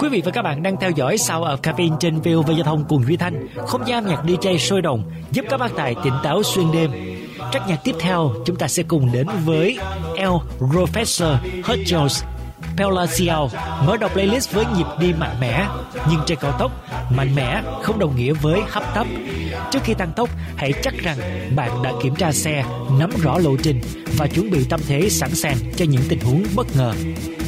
Quý vị và các bạn đang theo dõi Sound of Caffeine trên VOV Giao thông cùng Duy Thanh, không gian nhạc DJ sôi động giúp các bác tài tỉnh táo xuyên đêm. Trắc nhạc tiếp theo chúng ta sẽ cùng đến với El Professor Hot Jones Palacios mở đầu playlist với nhịp đi mạnh mẽ, nhưng trên cao tốc, mạnh mẽ không đồng nghĩa với hấp tấp. Trước khi tăng tốc, hãy chắc rằng bạn đã kiểm tra xe, nắm rõ lộ trình và chuẩn bị tâm thế sẵn sàng cho những tình huống bất ngờ.